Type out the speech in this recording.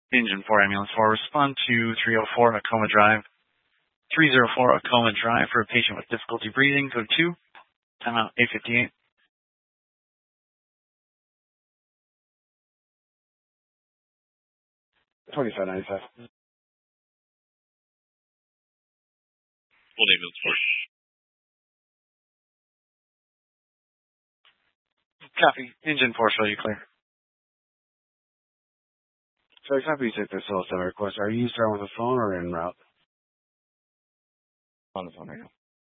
Engine 4 Ambulance 4, respond to 304 Acoma Drive. 304 Acoma Drive for a patient with difficulty breathing, code 2, timeout 8:58. 2595. Full ambulance 4. Copy. Engine 4, show you clear. So copy, you take this whole request. Are you starting with the phone or en route? On the phone right now.